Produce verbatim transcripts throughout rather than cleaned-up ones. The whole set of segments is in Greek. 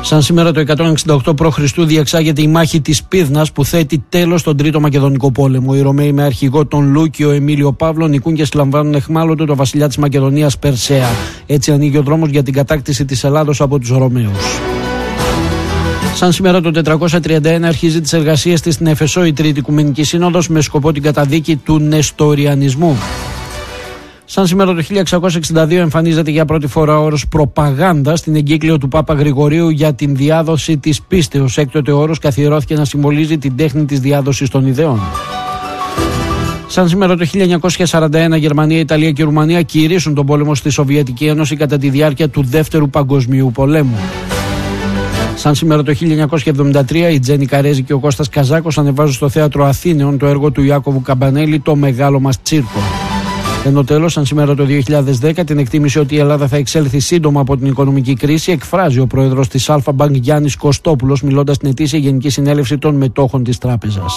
Σαν σήμερα το εκατόν εξήντα οκτώ π.Χ. διεξάγεται η μάχη της Πύδνας που θέτει τέλος στον Τρίτο Μακεδονικό Πόλεμο. Οι Ρωμαίοι με αρχηγό τον Λούκιο Εμίλιο Παύλο νικούν και συλλαμβάνουν εχμάλωτο το βασιλιά της Μακεδονίας Περσέα. Έτσι ανοίγει ο δρόμος για την κατάκτηση της Ελλάδος από τους Ρωμαίους. Σαν σήμερα το τετρακόσια τριάντα ένα αρχίζει τις εργασίες της στην Εφεσό η Τρίτη Οικουμενική Σύνοδος με σκοπό την καταδίκη του Νεστοριανισμού. Σαν σήμερα το χίλια εξακόσια εξήντα δύο εμφανίζεται για πρώτη φορά ο όρος προπαγάνδα στην εγκύκλιο του Πάπα Γρηγορίου για την διάδοση της πίστεως. Έκτοτε ο όρος καθιερώθηκε να συμβολίζει την τέχνη της διάδοσης των ιδεών. Σαν σήμερα το χίλια εννιακόσια σαράντα ένα Γερμανία, Ιταλία και Ρουμανία κηρύσσουν τον πόλεμο στη Σοβιετική Ένωση κατά τη διάρκεια του Δεύτερου Παγκοσμίου Πολέμου. Σαν σήμερα το χίλια εννιακόσια εβδομήντα τρία η Τζένι Καρέζη και ο Κώστας Καζάκος ανεβάζουν στο Θέατρο Αθήνεων το έργο του Ιάκωβου Καμπανέλη «Το Μεγάλο Μας Τσίρκο». Ενώ τέλος, σαν σήμερα το δύο χιλιάδες δέκα, την εκτίμηση ότι η Ελλάδα θα εξέλθει σύντομα από την οικονομική κρίση εκφράζει ο πρόεδρος της Αλφα Bank Γιάννης Κωστόπουλος, μιλώντας στην ετήσια Γενική Συνέλευση των Μετόχων της Τράπεζας.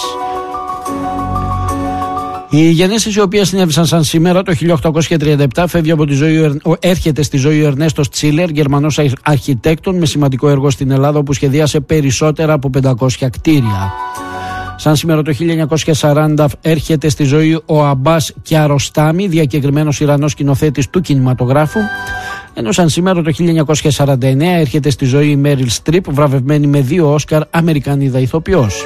Οι γενέσεις οι οποίες συνέβησαν σαν σήμερα το χίλια οκτακόσια τριάντα επτά φεύγει από τη ζωή, έρχεται στη ζωή ο Ερνέστος Τσίλερ, Γερμανός αρχιτέκτον με σημαντικό έργο στην Ελλάδα, όπου σχεδίασε περισσότερα από πεντακόσια κτίρια. Σαν σήμερα το χίλια εννιακόσια σαράντα έρχεται στη ζωή ο Αμπάς Κιαροστάμι, διακεκριμένος Ιρανός σκηνοθέτης του κινηματογράφου. Ενώ σαν σήμερα το χίλια εννιακόσια σαράντα εννέα έρχεται στη ζωή η Μέριλ Στριπ, βραβευμένη με δύο Όσκαρ, Αμερικανίδα ηθοποιός.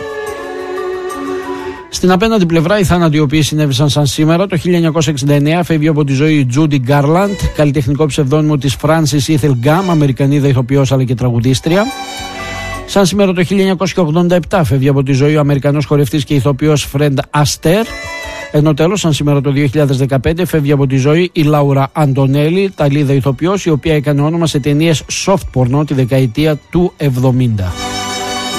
Στην απέναντι πλευρά, οι θάνατοι οι οποίοι συνέβησαν σαν σήμερα το χίλια εννιακόσια εξήντα εννέα φεύγει από τη ζωή η Τζούντι Γκάρλαντ, καλλιτεχνικό ψευδόνυμο της Φράνσις Ήθελ Γκάμ, Αμερικανίδα ηθοποιός αλλά και τραγουδίστρια. Σαν σήμερα το χίλια εννιακόσια ογδόντα επτά φεύγει από τη ζωή ο Αμερικανός χορευτής και ηθοποιός Φρεντ Αστέρ. Ενώ τέλος, σαν σήμερα το δύο χιλιάδες δεκαπέντε φεύγει από τη ζωή η Λάουρα Αντωνέλη, Ιταλίδα ηθοποιός, η οποία έκανε όνομα σε ταινίες soft porno τη δεκαετία του εβδομήντα.